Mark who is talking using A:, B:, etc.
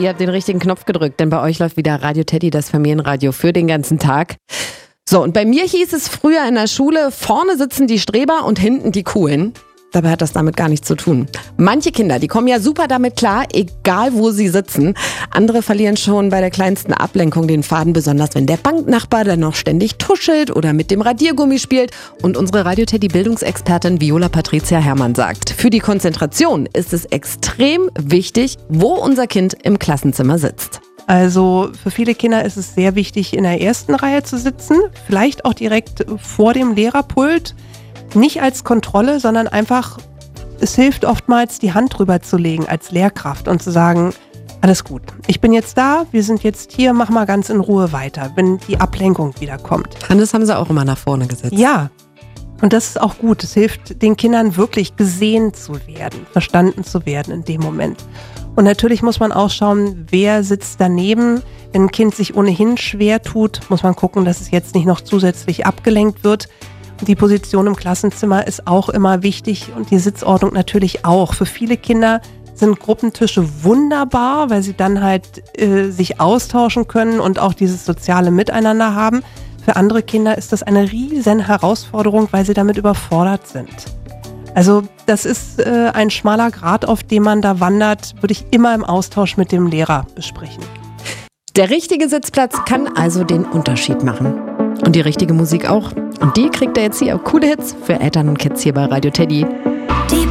A: ihr habt den richtigen Knopf gedrückt, denn bei euch läuft wieder Radio Teddy, das Familienradio für den ganzen Tag. So, und bei mir hieß es früher in der Schule, vorne sitzen die Streber und hinten die Coolen. Dabei hat das damit gar nichts zu tun. Manche Kinder, die kommen ja super damit klar, egal wo sie sitzen. Andere verlieren schon bei der kleinsten Ablenkung den Faden, besonders wenn der Banknachbar dann noch ständig tuschelt oder mit dem Radiergummi spielt. Und unsere Radio-Teddy-Bildungsexpertin Viola Patricia Herrmann sagt, für die Konzentration ist es extrem wichtig, wo unser Kind im Klassenzimmer sitzt.
B: Also für viele Kinder ist es sehr wichtig, in der ersten Reihe zu sitzen, vielleicht auch direkt vor dem Lehrerpult. Nicht als Kontrolle, sondern einfach, es hilft oftmals, die Hand drüber zu legen als Lehrkraft und zu sagen, alles gut, ich bin jetzt da, wir sind jetzt hier, mach mal ganz in Ruhe weiter, wenn die Ablenkung wieder kommt.
A: Hannes haben sie auch immer nach vorne gesetzt.
B: Ja, und das ist auch gut. Es hilft den Kindern wirklich gesehen zu werden, verstanden zu werden in dem Moment. Und natürlich muss man auch schauen, wer sitzt daneben. Wenn ein Kind sich ohnehin schwer tut, muss man gucken, dass es jetzt nicht noch zusätzlich abgelenkt wird. Die Position im Klassenzimmer ist auch immer wichtig und die Sitzordnung natürlich auch. Für viele Kinder sind Gruppentische wunderbar, weil sie dann halt sich austauschen können und auch dieses soziale Miteinander haben. Für andere Kinder ist das eine riesen Herausforderung, weil sie damit überfordert sind. Also das ist ein schmaler Grat, auf dem man da wandert, würde ich immer im Austausch mit dem Lehrer besprechen.
A: Der richtige Sitzplatz kann also den Unterschied machen. Und die richtige Musik auch. Und die kriegt er jetzt hier. Coole Hits für Eltern und Kids hier bei Radio Teddy.